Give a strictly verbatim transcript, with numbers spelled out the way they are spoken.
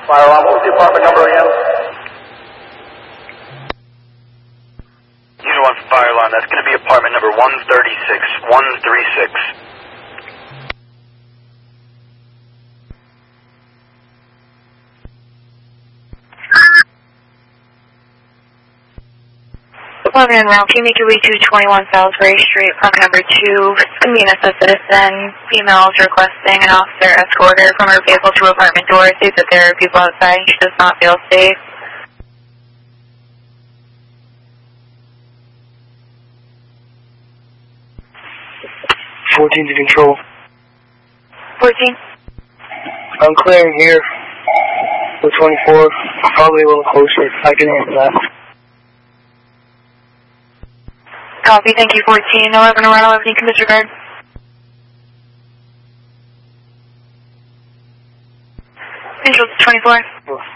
Fire alarm, what was the apartment number again? Unit one fire alarm, that's going to be apartment number one thirty-six, one thirty-six. Logan, round, can you make your way to twenty-one Salisbury Street, apartment number two? It's going to be an S S citizen. Female is requesting an officer escort her from her vehicle to her apartment door. States that there are people outside and she does not feel safe. fourteen to control. fourteen. I'm clearing here for twenty-four. Probably a little closer. I can handle that. Copy, thank you, fourteen. eleven around eleven, you can disregard. Angel twenty-four.